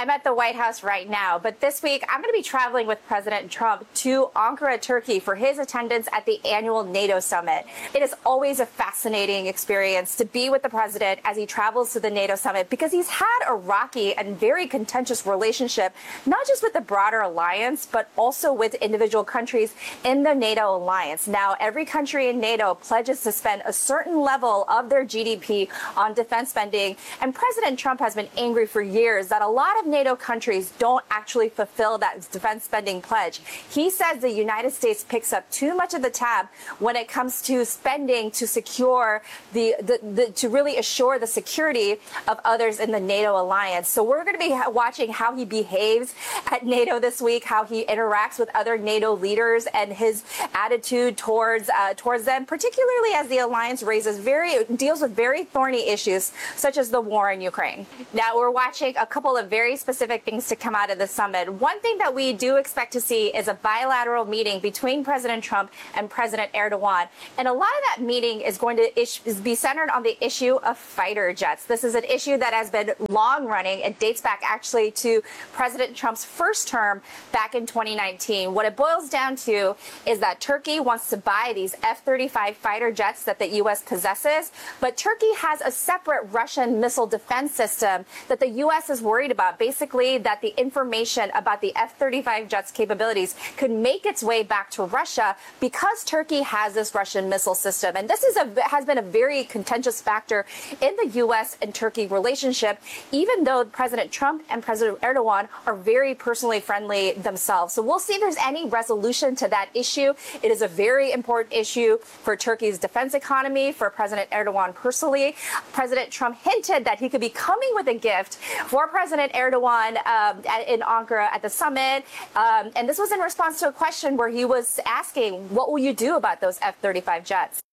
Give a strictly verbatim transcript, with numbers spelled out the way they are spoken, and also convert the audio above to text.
I'm at the White House right now, but this week I'm going to be traveling with President Trump to Ankara, Turkey for his attendance at the annual NATO summit. It is always a fascinating experience to be with the president as he travels to the NATO summit because he's had a rocky and very contentious relationship, not just with the broader alliance, but also with individual countries in the NATO alliance. Now, every country in NATO pledges to spend a certain level of their G D P on defense spending, and President Trump has been angry for years that a lot of NATO countries don't actually fulfill that defense spending pledge. He says the United States picks up too much of the tab when it comes to spending to secure the, the, the to really assure the security of others in the NATO alliance. So we're going to be watching how he behaves at NATO this week, how he interacts with other NATO leaders and his attitude towards uh, towards them, particularly as the alliance raises very deals with very thorny issues such as the war in Ukraine. Now we're watching a couple of very specific things to come out of the summit. One thing that we do expect to see is a bilateral meeting between President Trump and President Erdogan. And a lot of that meeting is going to ish, is be centered on the issue of fighter jets. This is an issue that has been long running. It dates back actually to President Trump's first term back in twenty nineteen. What it boils down to is that Turkey wants to buy these F thirty-five fighter jets that the U S possesses, but Turkey has a separate Russian missile defense system that the U S is worried about. Basically, that the information about the F thirty-five jets capabilities could make its way back to Russia because Turkey has this Russian missile system. And this is a, has been a very contentious factor in the U S and Turkey relationship, even though President Trump and President Erdogan are very personally friendly themselves. So we'll see if there's any resolution to that issue. It is a very important issue for Turkey's defense economy, for President Erdogan personally. President Trump hinted that he could be coming with a gift for President Erdogan um, at, in Ankara at the summit. Um, and this was in response to a question where he was asking, what will you do about those F thirty-five jets?